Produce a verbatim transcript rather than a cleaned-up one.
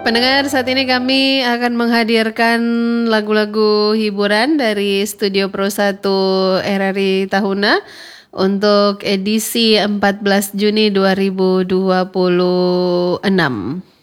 Pendengar, saat ini kami akan menghadirkan lagu-lagu hiburan dari Studio Pro satu R R I Tahuna untuk edisi empat belas Juni dua ribu dua puluh enam.